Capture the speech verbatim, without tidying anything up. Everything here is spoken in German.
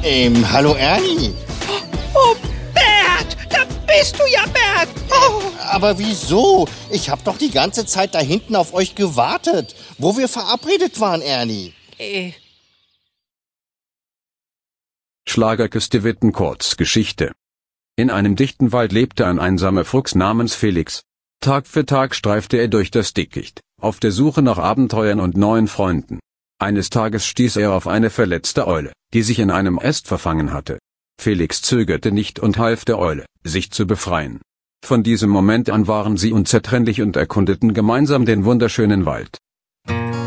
Ähm, hallo Ernie. Oh, Bert, da bist du ja, Bert. Oh. Aber wieso? Ich hab doch die ganze Zeit da hinten auf euch gewartet, wo wir verabredet waren, Ernie. Äh. Schlagerküste Wittenkurz Geschichte. In einem dichten Wald lebte ein einsamer Fuchs namens Felix. Tag für Tag streifte er durch das Dickicht, auf der Suche nach Abenteuern und neuen Freunden. Eines Tages stieß er auf eine verletzte Eule, die sich in einem Ast verfangen hatte. Felix zögerte nicht und half der Eule, sich zu befreien. Von diesem Moment an waren sie unzertrennlich und erkundeten gemeinsam den wunderschönen Wald.